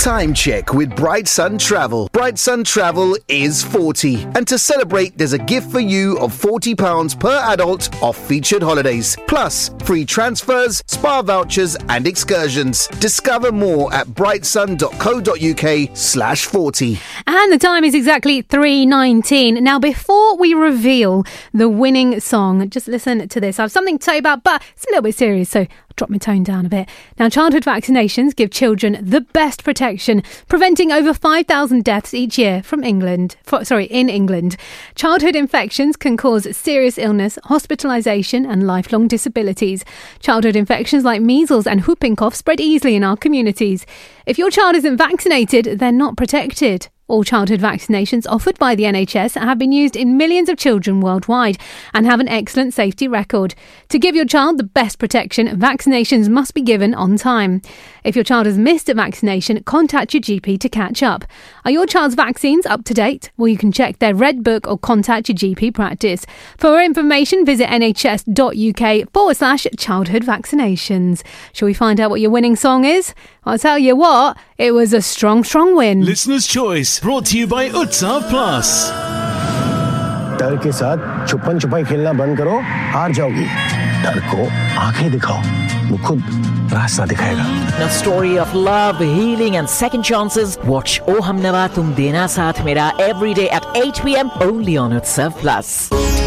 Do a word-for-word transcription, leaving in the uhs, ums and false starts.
Time check with Bright Sun Travel. Bright Sun Travel is forty. And to celebrate, there's a gift for you of forty pounds per adult off featured holidays. Plus, free transfers, spa vouchers and excursions. Discover more at brightsun.co.uk slash 40. And the time is exactly three nineteen. Now, before we reveal the winning song, just listen to this. I have something to tell you about, but it's a little bit serious, so I'll drop my tone down a bit. Now, childhood vaccinations give children the best protection, preventing over five thousand deaths each year from England. For, sorry, in England. Childhood infections can cause serious illness, hospitalisation and lifelong disabilities. Childhood infections like measles and whooping cough spread easily in our communities. If your child isn't vaccinated, they're not protected. All childhood vaccinations offered by the N H S have been used in millions of children worldwide and have an excellent safety record. To give your child the best protection, vaccinations must be given on time. If your child has missed a vaccination, contact your G P to catch up. Are your child's vaccines up to date? Well, you can check their Red Book or contact your G P practice. For more information, visit nhs.uk forward slash childhood vaccinations. Shall we find out what your winning song is? I'll tell you what, it was a strong, strong win. Listener's Choice, brought to you by Utsav Plus. डर के साथ छुपन छुपाई खेलना बंद करो, हार जाओगी। डर को आंखें दिखाओ, वो खुद रास्ता दिखाएगा। A story of love, healing and second chances. Watch O Humnava Tum Dena Saath Mera every day at eight p.m. only on Utsav Plus.